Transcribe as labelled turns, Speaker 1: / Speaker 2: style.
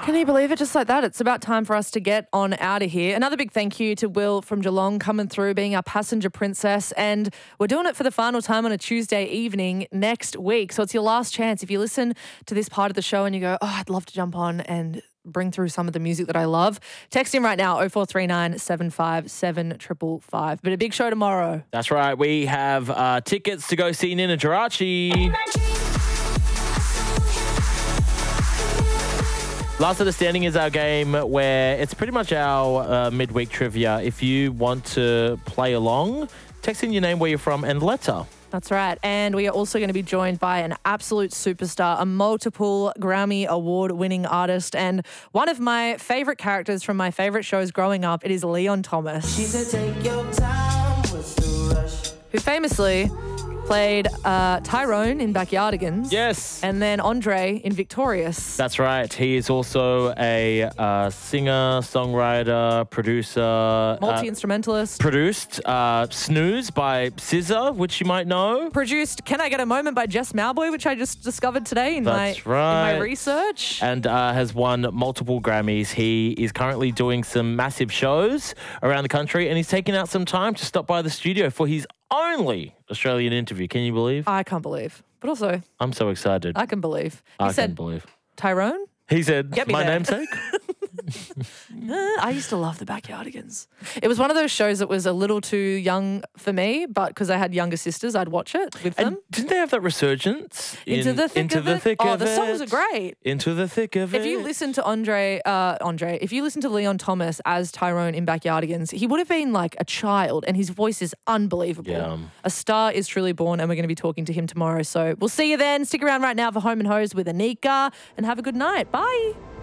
Speaker 1: Can you believe it? Just like that. It's about time for us to get on out of here. Another big thank you to Will from Geelong coming through, being our passenger princess. And we're doing it for the final time on a Tuesday evening next week. So it's your last chance. If you listen to this part of the show and you go, oh, I'd love to jump on and bring through some of the music that I love, text him right now, 0439 757 555. But a big show tomorrow.
Speaker 2: That's right. We have tickets to go see Nina Geraci. Last Understanding is our game where it's pretty much our midweek trivia. If you want to play along, text in your name, where you're from, and letter.
Speaker 1: That's right. And we are also going to be joined by an absolute superstar, a multiple Grammy award-winning artist, and one of my favourite characters from my favourite shows growing up. It is Leon Thomas.
Speaker 3: She said, take your time, what's the rush?
Speaker 1: Who famously played Tyrone in Backyardigans.
Speaker 2: Yes.
Speaker 1: And then Andre in Victorious.
Speaker 2: That's right. He is also a singer, songwriter, producer.
Speaker 1: Multi-instrumentalist.
Speaker 2: Produced Snooze by SZA, which you might know.
Speaker 1: Produced Can I Get a Moment by Jess Mowboy, which I just discovered today in my research.
Speaker 2: And has won multiple Grammys. He is currently doing some massive shows around the country, and he's taken out some time to stop by the studio for his only Australian interview. Can you believe?
Speaker 1: I can't believe. But also,
Speaker 2: I'm so excited.
Speaker 1: I can believe.
Speaker 2: I can believe.
Speaker 1: Tyrone?
Speaker 2: He said, my
Speaker 1: there.
Speaker 2: namesake?
Speaker 1: I used to love the Backyardigans. It was one of those shows that was a little too young for me, but because I had younger sisters, I'd watch it with them.
Speaker 2: And didn't they have that resurgence?
Speaker 1: Into the thick of it. Oh, the songs are great.
Speaker 2: Into the thick of it.
Speaker 1: If you listen to if you listen to Leon Thomas as Tyrone in Backyardigans, he would have been like a child, and his voice is unbelievable.
Speaker 2: Yeah.
Speaker 1: A star is truly born, and we're going to be talking to him tomorrow. So we'll see you then. Stick around right now for Home and Hose with Anika, and have a good night. Bye.